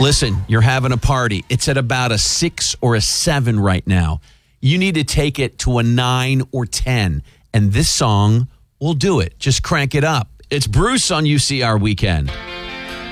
Listen, you're having a party. It's at about a 6 or a 7 right now. You need to take it to a 9 or 10, and this song will do it. Just crank it up. It's Bruce on UCR Weekend.